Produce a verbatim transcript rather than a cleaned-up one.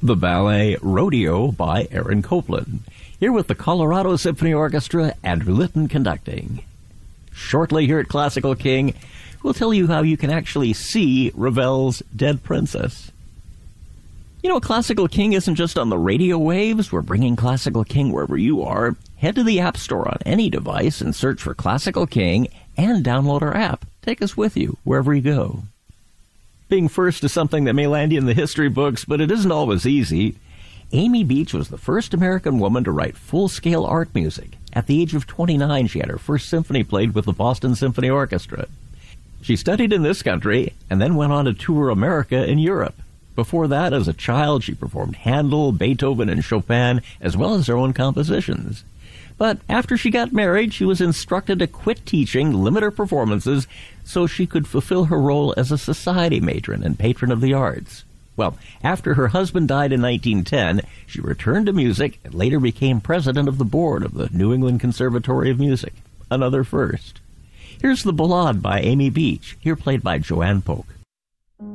the ballet Rodeo by Aaron Copland. Here with the Colorado Symphony Orchestra, Andrew Litton conducting. Shortly here at Classical King, we'll tell you how you can actually see Ravel's Dead Princess. You know, Classical King isn't just on the radio waves. We're bringing Classical King wherever you are. Head to the App Store on any device and search for Classical King and download our app. Take us with you wherever you go. Being first is something that may land you in the history books, but it isn't always easy. Amy Beach was the first American woman to write full-scale art music. At the age of twenty-nine, she had her first symphony played with the Boston Symphony Orchestra. She studied in this country and then went on to tour America and Europe. Before that, as a child, she performed Handel, Beethoven, and Chopin, as well as her own compositions. But after she got married, she was instructed to quit teaching, limit her performances, so she could fulfill her role as a society matron and patron of the arts. Well, after her husband died in nineteen ten, she returned to music and later became president of the board of the New England Conservatory of Music. Another first. Here's the Ballade by Amy Beach, here played by Joanne Polk.